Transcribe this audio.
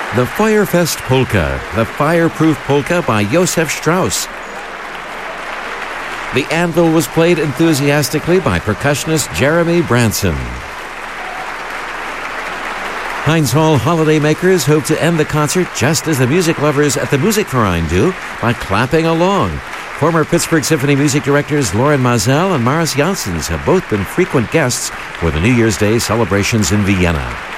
The Feuerfest Polka, the Fireproof Polka by Josef Strauss. The anvil was played enthusiastically by percussionist Jeremy Branson. Heinz Hall holidaymakers hope to end the concert just as the music lovers at the Musikverein do, by clapping along. Former Pittsburgh Symphony music directors Lauren Mazel and Maris Janssens have both been frequent guests for the New Year's Day celebrations in Vienna.